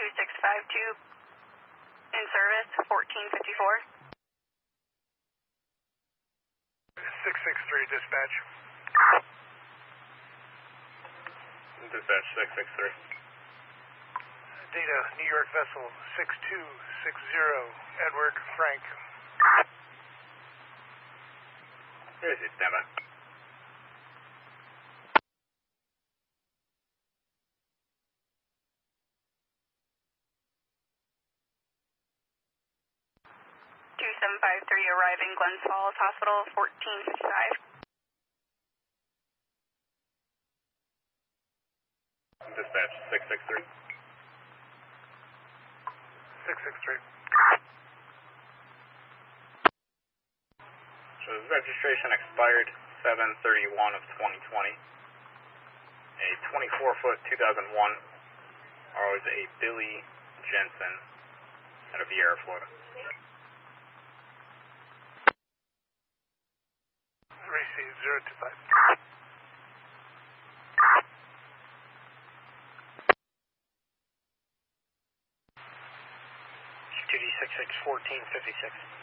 2652 in service, 1454. 663 dispatch. Dispatch 663. Data, New York vessel 6260, Edward Frank. Here is it, standby. Arriving Glens Falls Hospital, 1455. Dispatch 663. 663. So the registration expired 7/31 of 2020. A 24-foot 2001 was a Billy Jensen out of Vieira, Florida. Receive 025. Duty 66 1456.